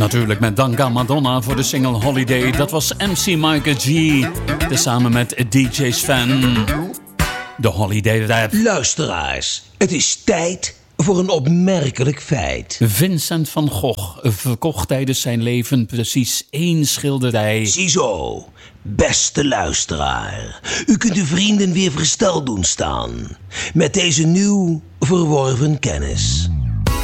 Natuurlijk met dank aan Madonna voor de single Holiday. Dat was MC Michael G. Tezamen met DJ Sven. De Holiday Rap. Luisteraars, het is tijd voor een opmerkelijk feit. Vincent van Gogh verkocht tijdens zijn leven precies 1 schilderij. Ziezo, beste luisteraar. U kunt uw vrienden weer versteld doen staan met deze nieuw verworven kennis.